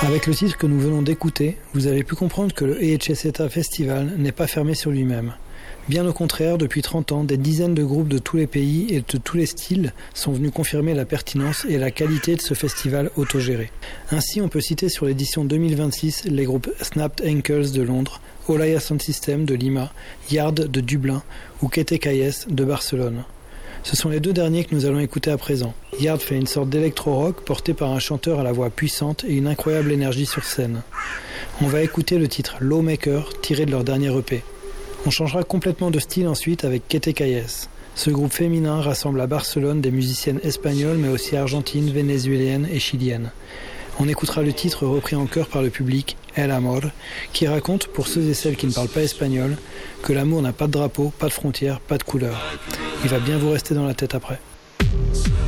Avec le titre que nous venons d'écouter, vous avez pu comprendre que le EHSETA Festival n'est pas fermé sur lui-même. Bien au contraire, depuis 30 ans, des dizaines de groupes de tous les pays et de tous les styles sont venus confirmer la pertinence et la qualité de ce festival autogéré. Ainsi, on peut citer sur l'édition 2026 les groupes Snapped Ankles de Londres, Olaya Sound System de Lima, Yard de Dublin ou Kete Kayes de Barcelone. Ce sont les deux derniers que nous allons écouter à présent. Yard fait une sorte d'électro-rock porté par un chanteur à la voix puissante et une incroyable énergie sur scène. On va écouter le titre Lawmaker tiré de leur dernier EP. On changera complètement de style ensuite avec Kete Kayes. Ce groupe féminin rassemble à Barcelone des musiciennes espagnoles mais aussi argentines, vénézuéliennes et chiliennes. On écoutera le titre repris en chœur par le public, El Amor, qui raconte, pour ceux et celles qui ne parlent pas espagnol, que l'amour n'a pas de drapeau, pas de frontières, pas de couleur. Il va bien vous rester dans la tête après.